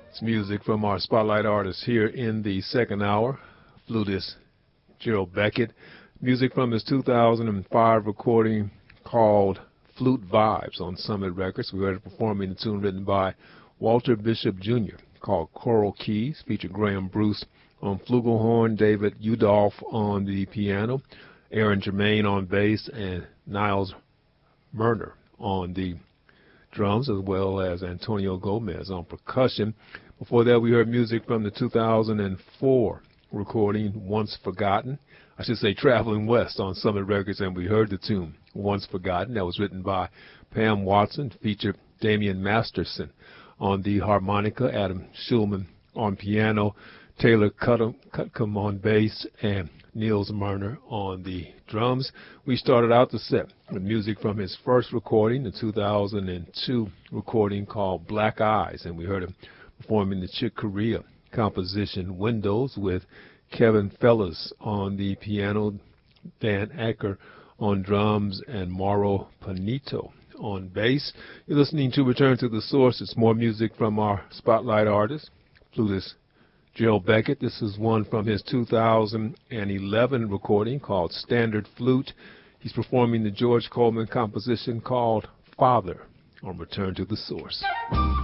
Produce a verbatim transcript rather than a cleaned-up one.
It's music from our spotlight artists here in the second hour. Flutist Gerald Beckett. Music from his two thousand five recording called Flute Vibes on Summit Records. We heard it performing the tune written by Walter Bishop Junior called Coral Keys. Featured Graham Bruce on flugelhorn, David Udolph on the piano, Aaron Germain on bass, and Niles Murner on the drums, as well as Antonio Gomez on percussion. Before that, we heard music from the two thousand four recording Once Forgotten. I should say Traveling West on Summit Records, and we heard the tune Once Forgotten. That was written by Pam Watson, featured Damian Masterson on the harmonica, Adam Schulman on piano, Taylor Cutcomb on bass, and Niels Murner on the drums. We started out the set with music from his first recording, the two thousand two recording called Black Eyes, and we heard him performing the Chick Corea composition Windows with Kevin Fellas on the piano, Dan Acker on drums, and Mauro Panito on bass. You're listening to Return to the Source. It's more music from our spotlight artist, flutist Gerald Beckett. This is one from his two thousand eleven recording called Standard Flute. He's performing the George Coleman composition called Father on Return to the Source.